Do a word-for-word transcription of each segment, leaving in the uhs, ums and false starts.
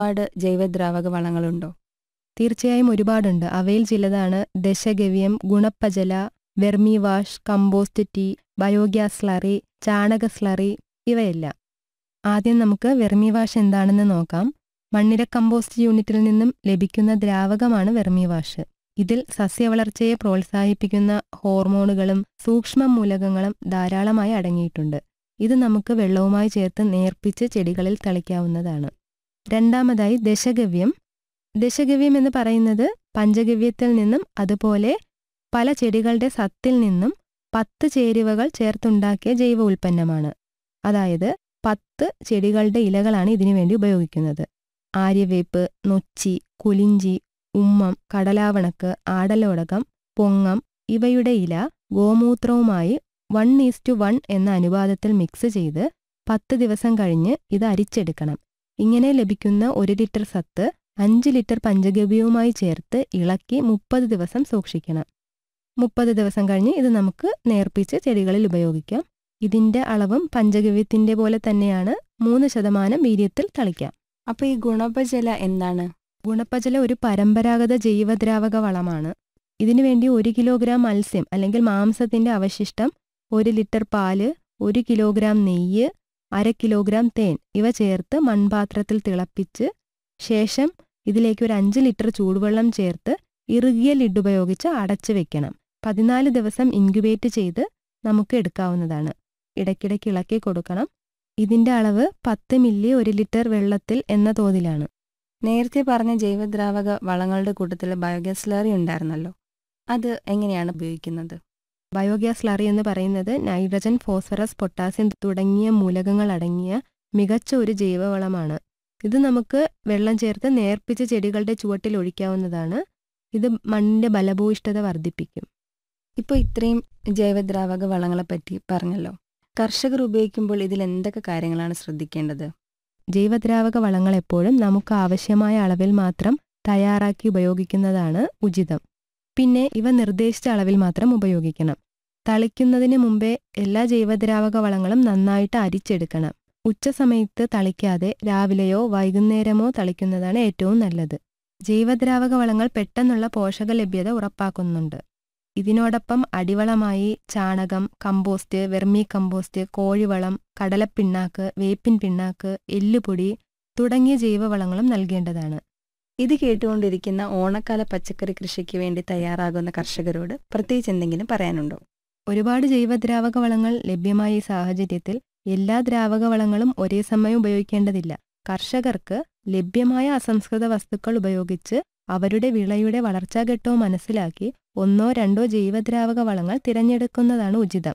ഒരുപാട് ജൈവദ്രാവക വളങ്ങളുണ്ടോ? തീർച്ചയായും ഒരുപാടുണ്ട്. അവയിൽ ചിലതാണ് ദശഗവ്യം, ഗുണപ്പജല, vermi wash, compost tea, biogas slurry, ചാണക സ്ലറി ഇവയെല്ലാം. ആദ്യം നമുക്ക് വെർമി വാഷ് എന്താണെന്ന് നോക്കാം. മണ്ണിര കമ്പോസ്റ്റ് യൂണിറ്റിൽ നിന്നും ലഭിക്കുന്ന ദ്രാവകമാണ് വെർമി വാഷ്. ഇതിൽ സസ്യവളർച്ചയെ പ്രോത്സാഹിപ്പിക്കുന്ന ഹോർമോണുകളും സൂക്ഷ്മ മൂലകങ്ങളും ധാരാളമായി അടങ്ങിയിട്ടുണ്ട്. ഇത് നമുക്ക് വെള്ളവുമായി ചേർത്ത് നേർപ്പിച്ച് ചെടികളിൽ തളിക്കാവുന്നതാണ്. രണ്ടാമതായി ദശഗവ്യം. ദശഗവ്യം എന്ന് പറയുന്നത് പഞ്ചഗവ്യത്തിൽ നിന്നും അതുപോലെ പല ചെടികളുടെ സത്തിൽ നിന്നും പത്ത് ചേരുവകൾ ചേർത്തുണ്ടാക്കിയ ജൈവ ഉൽപ്പന്നമാണ്. അതായത് പത്ത് ചെടികളുടെ ഇലകളാണ് ഇതിനു വേണ്ടി ഉപയോഗിക്കുന്നത്. ആര്യവേപ്പ്, നൊച്ചി, കുലിഞ്ചി, ഉമ്മം, കടലാവണക്ക്, ആടലോടകം, പൊങ്ങം ഇവയുടെ ഇല ഗോമൂത്രവുമായി വൺ ഈസ്റ്റു വൺ എന്ന അനുപാതത്തിൽ മിക്സ് ചെയ്ത് പത്ത് ദിവസം കഴിഞ്ഞ് ഇത് അരിച്ചെടുക്കണം. ഇങ്ങനെ ലഭിക്കുന്ന ഒരു ലിറ്റർ സത്ത് അഞ്ച് ലിറ്റർ പഞ്ചഗവ്യവുമായി ചേർത്ത് ഇളക്കി മുപ്പത് ദിവസം സൂക്ഷിക്കണം. മുപ്പത് ദിവസം കഴിഞ്ഞ് ഇത് നമുക്ക് നേർപ്പിച്ച് ചെടികളിൽ ഉപയോഗിക്കാം. ഇതിന്റെ അളവും പഞ്ചഗവ്യത്തിന്റെ പോലെ തന്നെയാണ്. മൂന്ന് ശതമാനം വീര്യത്തിൽ തളിക്കാം. അപ്പോൾ ഈ ഗുണപജല എന്താണ്? ഗുണപ്പജല ഒരു പരമ്പരാഗത ജൈവദ്രാവക വളമാണ്. ഇതിനുവേണ്ടി ഒരു കിലോഗ്രാം മത്സ്യം അല്ലെങ്കിൽ മാംസത്തിന്റെ അവശിഷ്ടം, ഒരു ലിറ്റർ പാല്, ഒരു കിലോഗ്രാം നെയ്യ്, അര കിലോഗ്രാം തേൻ ഇവ ചേർത്ത് മൺപാത്രത്തിൽ തിളപ്പിച്ച് ശേഷം ഇതിലേക്ക് ഒരു അഞ്ച് ലിറ്റർ ചൂടുവെള്ളം ചേർത്ത് ഇറുകിയ ലിഡ് ഉപയോഗിച്ച് അടച്ചു വെക്കണം. പതിനാല് ദിവസം ഇൻക്യുബേറ്റ് ചെയ്ത് നമുക്ക് എടുക്കാവുന്നതാണ്. ഇടയ്ക്കിടയ്ക്ക് ഇളക്കി കൊടുക്കണം. ഇതിന്റെ അളവ് പത്ത് മില്ലി ഒരു ലിറ്റർ വെള്ളത്തിൽ എന്ന തോതിലാണ്. നേരത്തെ പറഞ്ഞ ജൈവദ്രാവക വളങ്ങളുടെ കൂട്ടത്തിൽ ബയോഗ്യാസ് സ്ലറി ഉണ്ടായിരുന്നല്ലോ, അത് എങ്ങനെയാണ് ഉപയോഗിക്കുന്നത്? ബയോഗ്യാസ് സ്ലറി എന്ന് പറയുന്നത് നൈട്രജൻ, ഫോസ്ഫറസ്, പൊട്ടാസ്യം തുടങ്ങിയ മൂലകങ്ങൾ അടങ്ങിയ മികച്ച ഒരു ജൈവവളമാണ്. ഇത് നമുക്ക് വെള്ളം ചേർത്ത് നേർപ്പിച്ച് ചെടികളുടെ ചുവട്ടിൽ ഒഴിക്കാവുന്നതാണ്. ഇത് മണ്ണിന്റെ ബലഭൂയിഷ്ഠത വർദ്ധിപ്പിക്കും. ഇപ്പോൾ ഇത്രയും ജൈവദ്രാവക വളങ്ങളെപ്പറ്റി പറഞ്ഞല്ലോ. കർഷകർ ഉപയോഗിക്കുമ്പോൾ ഇതിൽ എന്തൊക്കെ കാര്യങ്ങളാണ് ശ്രദ്ധിക്കേണ്ടത്? ജൈവദ്രാവക വളങ്ങൾ എപ്പോഴും നമുക്ക് ആവശ്യമായ അളവിൽ മാത്രം തയ്യാറാക്കി ഉപയോഗിക്കുന്നതാണ് ഉചിതം. പിന്നെ ഇവ നിർദ്ദേശിച്ച അളവിൽ മാത്രം ഉപയോഗിക്കണം. തളിക്കുന്നതിന് മുമ്പേ എല്ലാ ജൈവദ്രാവക വളങ്ങളും നന്നായിട്ട് അരിച്ചെടുക്കണം. ഉച്ചസമയത്ത് തളിക്കാതെ രാവിലെയോ വൈകുന്നേരമോ തളിക്കുന്നതാണ് ഏറ്റവും നല്ലത്. ജൈവദ്രാവക വളങ്ങൾ പെട്ടെന്നുള്ള പോഷക ലഭ്യത ഉറപ്പാക്കുന്നുണ്ട്. ഇതിനോടൊപ്പം അടിവളമായി ചാണകം, കമ്പോസ്റ്റ്, വെർമി കമ്പോസ്റ്റ്, കോഴിവളം, കടലപ്പിണ്ണാക്ക്, വേപ്പിൻ പിണ്ണാക്ക്, എല്ലുപൊടി തുടങ്ങിയ ജൈവവളങ്ങളും നൽകേണ്ടതാണ്. ഇത് കേട്ടുകൊണ്ടിരിക്കുന്ന ഓണക്കാല പച്ചക്കറി കൃഷിക്ക് വേണ്ടി തയ്യാറാകുന്ന കർഷകരോട് പ്രത്യേകിച്ച് എന്തെങ്കിലും പറയാനുണ്ടോ? ഒരുപാട് ജൈവദ്രാവക വളങ്ങൾ ലഭ്യമായ ഈ സാഹചര്യത്തിൽ എല്ലാ ദ്രാവക വളങ്ങളും ഒരേ സമയം ഉപയോഗിക്കേണ്ടതില്ല. കർഷകർക്ക് ലഭ്യമായ അസംസ്കൃത വസ്തുക്കൾ ഉപയോഗിച്ച് അവരുടെ വിളയുടെ വളർച്ചാഘട്ടവും മനസ്സിലാക്കി ഒന്നോ രണ്ടോ ജൈവദ്രാവക വളങ്ങൾ തിരഞ്ഞെടുക്കുന്നതാണ് ഉചിതം.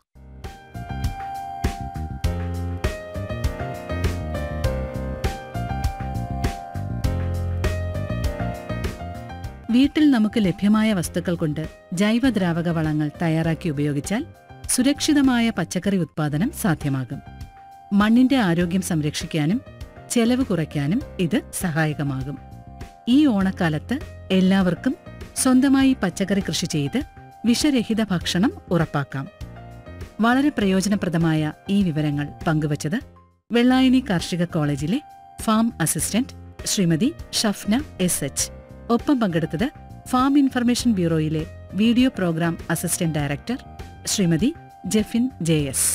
വീട്ടിൽ നമുക്ക് ലഭ്യമായ വസ്തുക്കൾ കൊണ്ട് ജൈവദ്രാവക വളങ്ങൾ തയ്യാറാക്കി ഉപയോഗിച്ചാൽ സുരക്ഷിതമായ പച്ചക്കറി ഉത്പാദനം സാധ്യമാകും. മണ്ണിന്റെ ആരോഗ്യം സംരക്ഷിക്കാനും ചെലവ് കുറയ്ക്കാനും ഇത് സഹായകമാകും. ഈ ഓണക്കാലത്ത് എല്ലാവർക്കും സ്വന്തമായി പച്ചക്കറി കൃഷി ചെയ്ത് വിഷരഹിത ഭക്ഷണം ഉറപ്പാക്കാം. വളരെ പ്രയോജനപ്രദമായ ഈ വിവരങ്ങൾ പങ്കുവച്ചത് വെള്ളായണി കാർഷിക കോളേജിലെ farm assistant Shrimati Shafna S H. ഒപ്പം പങ്കെടുത്തത് farm information ബ്യൂറോയിലെ video programme assistant director Shrimati Jefin J S.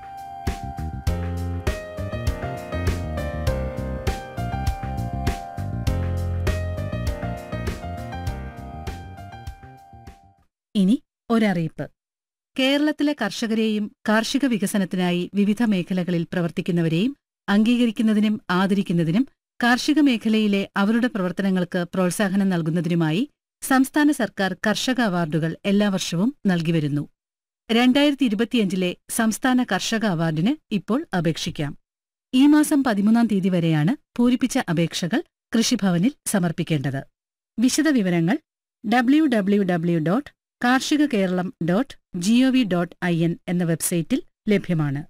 ഇനി ഒരറിയിപ്പ്. കേരളത്തിലെ കർഷകരെയും കാർഷിക വികസനത്തിനായി വിവിധ മേഖലകളിൽ പ്രവർത്തിക്കുന്നവരെയും അംഗീകരിക്കുന്നതിനും ആദരിക്കുന്നതിനും കാർഷിക മേഖലയിലെ അവരുടെ പ്രവർത്തനങ്ങൾക്ക് പ്രോത്സാഹനം നൽകുന്നതിനുമായി സംസ്ഥാന സർക്കാർ കർഷക അവാർഡുകൾ എല്ലാ വർഷവും നൽകിവരുന്നു. രണ്ടായിരത്തി ഇരുപത്തിയഞ്ചിലെ സംസ്ഥാന കർഷക അവാർഡിന് ഇപ്പോൾ അപേക്ഷിക്കാം. ഈ മാസം പതിമൂന്നാം തീയതി വരെയാണ് പൂരിപ്പിച്ച അപേക്ഷകൾ കൃഷിഭവനിൽ സമർപ്പിക്കേണ്ടത്. വിശദവിവരങ്ങൾ ഡബ്ല്യു ഡബ്ല്യു ഡബ്ല്യു ഡോട്ട് കാർഷിക Keralam dot G O V dot I N എന്ന വെബ്സൈറ്റിൽ ലഭ്യമാണ്.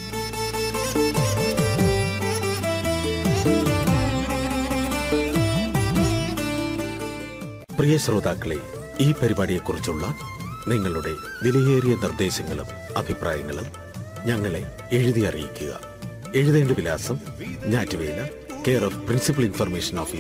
പ്രിയ ശ്രോതാക്കളെ, ഈ പരിപാടിയെക്കുറിച്ചുള്ള നിങ്ങളുടെ വിലയേറിയ നിർദ്ദേശങ്ങളും അഭിപ്രായങ്ങളും ഞങ്ങളെ എഴുതി അറിയിക്കുക. എഴുതേണ്ട വിലാസം: ഞാറ്റുവേല, care of principal information officer.